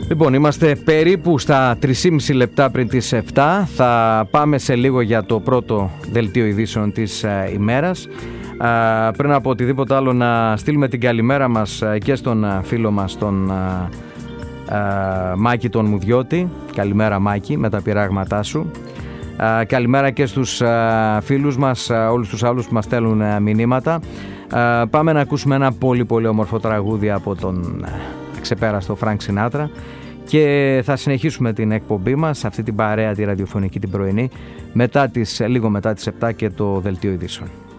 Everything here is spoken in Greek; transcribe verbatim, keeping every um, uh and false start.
Λοιπόν, είμαστε περίπου στα τρία και μισό λεπτά πριν τις επτά. Θα πάμε σε λίγο για το πρώτο δελτίο ειδήσεων της ε, ημέρας. Ε, πριν από οτιδήποτε άλλο, να στείλουμε την καλημέρα μας και στον φίλο μας τον ε, ε, Μάκη τον Μουδιώτη. Καλημέρα Μάκη, με τα πειράγματά σου. Ε, καλημέρα και στους ε, φίλους μας, ε, όλους τους άλλους που μας στέλνουν ε, μηνύματα. Ε, πάμε να ακούσουμε ένα πολύ πολύ όμορφο τραγούδι από τον ε, ξεπέραστο Φρανκ Σινάτρα και θα συνεχίσουμε την εκπομπή μας, αυτή την παρέα τη ραδιοφωνική την πρωινή, μετά τις, λίγο μετά τις επτά και το δελτίο ειδήσεων.